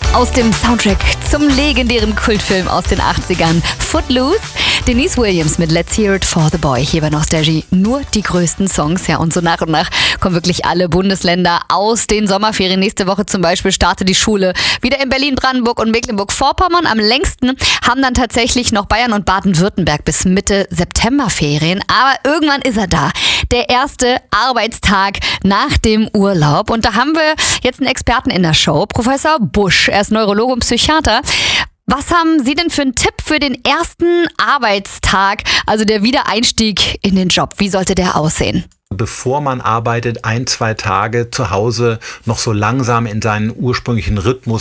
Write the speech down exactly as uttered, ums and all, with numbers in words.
Aus dem Soundtrack zum legendären Kultfilm aus den achtzigern, Footloose. Denise Williams mit Let's Hear It for the Boy. Hier bei Nostalgie nur die größten Songs. Ja, und so nach und nach kommen wirklich alle Bundesländer aus den Sommerferien. Nächste Woche zum Beispiel startet die Schule wieder in Berlin, Brandenburg und Mecklenburg-Vorpommern. Am längsten haben dann tatsächlich noch Bayern und Baden-Württemberg bis Mitte September Ferien. Aber irgendwann ist er da. Der erste Arbeitstag nach dem Urlaub. Und da haben wir jetzt einen Experten in der Show, Professor Busch. Er ist Neurologe und Psychiater. Was haben Sie denn für einen Tipp für den ersten Arbeitstag, also der Wiedereinstieg in den Job? Wie sollte der aussehen? Bevor man arbeitet, ein, zwei Tage zu Hause noch so langsam in seinen ursprünglichen Rhythmus